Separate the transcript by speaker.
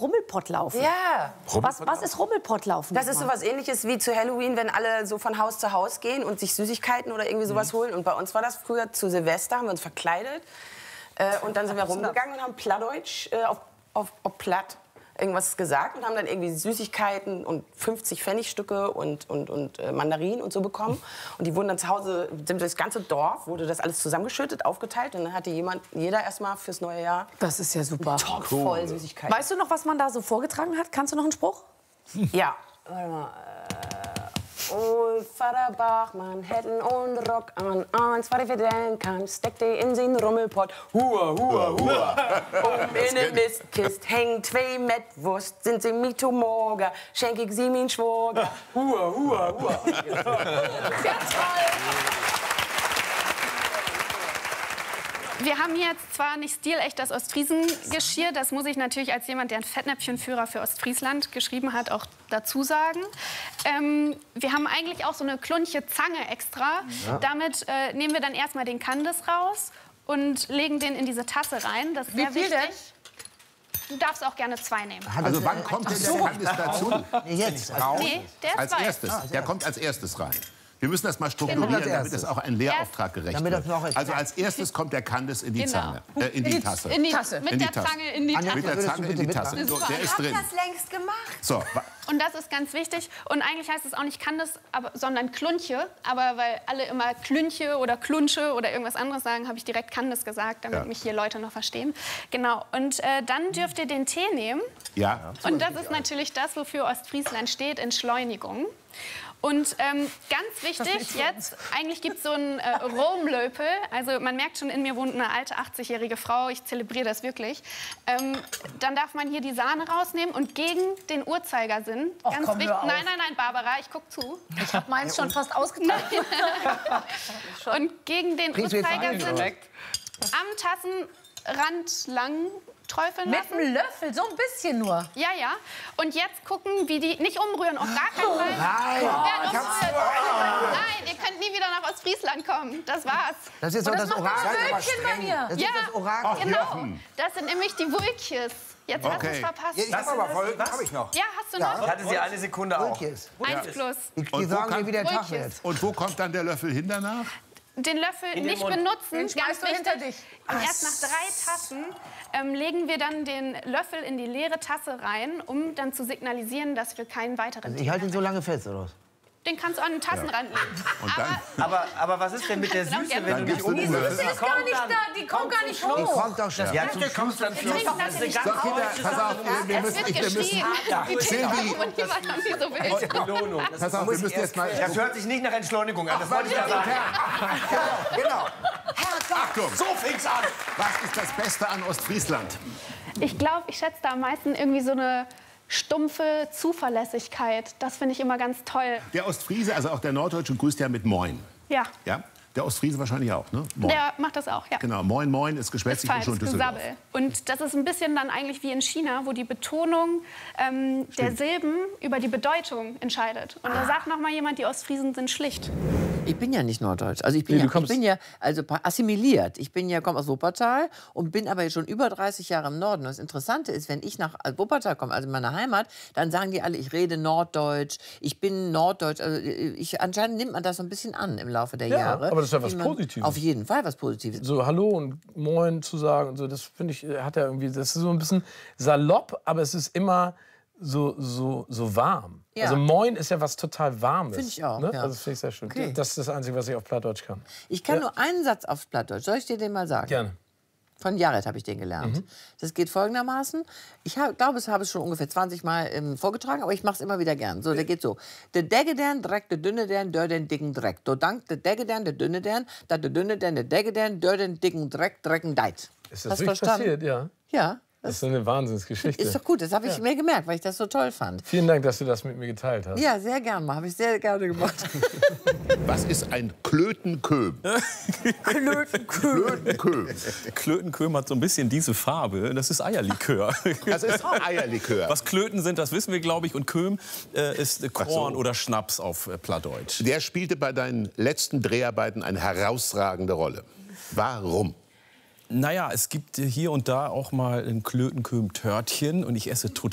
Speaker 1: Rummelpottlaufen.
Speaker 2: Ja.
Speaker 1: Was ist Rummelpottlaufen?
Speaker 2: Das ist sowas Ähnliches wie zu Halloween, wenn alle so von Haus zu Haus gehen und sich Süßigkeiten oder irgendwie sowas holen. Und bei uns war das früher zu Silvester, haben wir uns verkleidet. Und dann sind wir rumgegangen und haben Plattdeutsch auf Platt irgendwas gesagt und haben dann irgendwie Süßigkeiten und 50 Pfennigstücke und Mandarinen und so bekommen. Und die wurden dann zu Hause, das ganze Dorf wurde das alles zusammengeschüttet, aufgeteilt. Und dann hatte jeder erstmal fürs neue Jahr
Speaker 1: Das ist ja super.
Speaker 2: voll Süßigkeiten.
Speaker 1: Weißt du noch, was man da so vorgetragen hat? Kannst du noch einen Spruch?
Speaker 2: Ja. Warte mal. Und Vater Bachmann hätten und Rock an, eins, was ich verdenken kann, steckt die in den Rummelpott. Hua, hua, hua. Und in den Mistkist hängen zwei Mettwurst, sind sie Mitomorger, schenk ich sie min Schwager. Hua, hua, hua.
Speaker 3: Wir haben jetzt zwar nicht stilecht das Ostfriesen-Geschirr, das muss ich natürlich als jemand, der einen Fettnäpfchenführer für Ostfriesland geschrieben hat, auch dazu sagen. Wir haben eigentlich auch so eine klunche Zange extra. Ja. Damit nehmen wir dann erstmal den Kandis raus und legen den in diese Tasse rein. Das ist sehr wichtig. Du darfst auch gerne 2 nehmen.
Speaker 4: Also wann kommt denn der Kandis dazu?
Speaker 5: Jetzt.
Speaker 3: Nee, der ist
Speaker 4: Als
Speaker 3: weiß.
Speaker 4: erstes. Der kommt als erstes rein. Wir müssen das mal strukturieren, damit es auch ein Lehrauftrag gerecht wird. Also als erstes kommt der Kandis in die Zange, in die Tasse.
Speaker 3: In die Tasse. Mit der Zange in die Tasse.
Speaker 4: Mit der Zange in die Tasse. So, der ist drin.
Speaker 2: Ich hab das längst gemacht.
Speaker 4: So.
Speaker 3: Und das ist ganz wichtig. Und eigentlich heißt es auch nicht Kandis, sondern Klunche. Aber weil alle immer Klünche oder Klunsche oder irgendwas anderes sagen, habe ich direkt Kandis gesagt, damit mich hier Leute noch verstehen. Genau. Und dann dürft ihr den Tee nehmen.
Speaker 4: Ja.
Speaker 3: Und das ist natürlich das, wofür Ostfriesland steht, Entschleunigung. Und ganz wichtig, jetzt, eigentlich gibt es so einen Romlöpel. Also man merkt schon, in mir wohnt eine alte 80-jährige Frau. Ich zelebriere das wirklich. Dann darf man hier die Sahne rausnehmen und gegen den Uhrzeigersinn. Ganz wichtig. Nein, Barbara, ich guck zu.
Speaker 1: Ich habe meins schon fast ausgetragen.
Speaker 3: Und gegen den Uhrzeigersinn am Tassenrand lang träufeln lassen.
Speaker 1: Mit einem Löffel, so ein bisschen nur.
Speaker 3: Ja, ja. Und jetzt gucken, wie die... Nicht umrühren, auf gar keinen Fall. Nein, ihr könnt nie wieder nach Ostfriesland kommen. Das war's.
Speaker 5: Das ist jetzt doch das Orakel.
Speaker 1: Bei mir.
Speaker 5: Das ist das Orakel.
Speaker 3: Genau. Das sind nämlich die Wulkjes. Jetzt hast du es verpasst.
Speaker 5: Ich hab aber voll, hab ich noch.
Speaker 3: Ja, hast du noch?
Speaker 6: Ich hatte sie eine Sekunde auch.
Speaker 3: 1+.
Speaker 5: Die sagen mir, wie der Tag wird.
Speaker 4: Und wo kommt dann der Löffel hin danach?
Speaker 3: Den Löffel nicht benutzen, ganz wichtig.
Speaker 1: Hinter dich.
Speaker 3: Und erst nach 3 Tassen legen wir dann den Löffel in die leere Tasse rein, um dann zu signalisieren, dass wir keinen weiteren
Speaker 5: Ich halte ihn so lange fest, oder was?
Speaker 3: Den kannst du an den Tassenrand legen.
Speaker 6: Aber was ist denn mit der Süße, wenn du dich
Speaker 1: Die Süße ist gar nicht da, die kommt gar nicht hoch.
Speaker 5: Die kommt doch schon.
Speaker 6: Ja, zum Schluss dann vielleicht. Das ist eine ganz
Speaker 4: Pass auf, wir
Speaker 3: Es wird geschrien.
Speaker 4: Pass auf, wir müssen jetzt mal...
Speaker 6: Das hört sich nicht nach Entschleunigung an, das wollte ich da sagen.
Speaker 4: Genau.
Speaker 6: Achtung, so fing's an.
Speaker 4: Was ist das Beste an Ostfriesland?
Speaker 3: Ich glaube, ich schätze da am meisten irgendwie so eine stumpfe Zuverlässigkeit. Das finde ich immer ganz toll.
Speaker 4: Der Ostfriese, also auch der Norddeutsche, grüßt ja mit Moin.
Speaker 3: Ja.
Speaker 4: Ja? Der Ostfriese wahrscheinlich auch, ne? Moin.
Speaker 3: Der macht das auch, ja.
Speaker 4: Genau, Moin, Moin ist geschwätzig und schon Düsseldorf.
Speaker 3: Gesabbel. Und das ist ein bisschen dann eigentlich wie in China, wo die Betonung der Silben über die Bedeutung entscheidet. Und da sagt noch mal jemand, die Ostfriesen sind schlicht.
Speaker 7: Ich bin ja nicht norddeutsch. Also ich bin ja also assimiliert. Ich bin ja, komme aus Wuppertal und bin aber schon über 30 Jahre im Norden. Und das Interessante ist, wenn ich nach Wuppertal komme, also in meine Heimat, dann sagen die alle, ich rede Norddeutsch, ich bin Norddeutsch. Also anscheinend nimmt man das so ein bisschen an im Laufe der Jahre.
Speaker 8: Aber das ist ja was Positives.
Speaker 7: Auf jeden Fall was Positives.
Speaker 8: So Hallo und Moin zu sagen und so, das finde ich, hat ja irgendwie, das ist so ein bisschen salopp, aber es ist immer so warm.
Speaker 7: Ja.
Speaker 8: Also Moin ist ja was total Warmes.
Speaker 7: Finde ich auch,
Speaker 8: ne?
Speaker 7: ja.
Speaker 8: Also das finde ich sehr schön.
Speaker 7: Okay.
Speaker 8: Das ist das Einzige, was ich auf Plattdeutsch kann.
Speaker 7: Ich kann nur einen Satz auf Plattdeutsch. Soll ich dir den mal sagen?
Speaker 8: Gerne.
Speaker 7: Von Jared habe ich den gelernt. Das geht folgendermaßen. Ich glaube, ich habe es schon ungefähr 20 Mal vorgetragen, aber ich mache es immer wieder gern. So, der geht so. De Deggedern, Dreck, de Dünnedern, dör den dicken Dreck. Do dank de Deggedern, de Dünnedern, da de Dünnedern, de Deggedern, dör den dicken Dreck, Drecken deit.
Speaker 8: Ist das wirklich passiert? Ja.
Speaker 7: Ja.
Speaker 8: Das ist eine Wahnsinnsgeschichte.
Speaker 7: Ist doch gut, das habe ich mir gemerkt, weil ich das so toll fand.
Speaker 8: Vielen Dank, dass du das mit mir geteilt hast.
Speaker 7: Ja, sehr gerne, habe ich sehr gerne gemacht.
Speaker 4: Was ist ein Klötenköhm?
Speaker 7: Klötenköhm.
Speaker 9: Klötenköhm hat so ein bisschen diese Farbe. Das ist Eierlikör.
Speaker 4: Das ist Eierlikör.
Speaker 9: Was Klöten sind, das wissen wir, glaube ich. Und Köhm ist Korn oder Schnaps auf Plattdeutsch.
Speaker 4: Der spielte bei deinen letzten Dreharbeiten eine herausragende Rolle. Warum?
Speaker 9: Naja, es gibt hier und da auch mal ein Klötenköhm-Törtchen und ich esse total